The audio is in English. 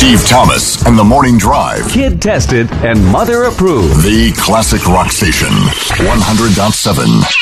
Steve Thomas and the Morning Drive. Kid tested and mother approved. The classic rock station. 100.7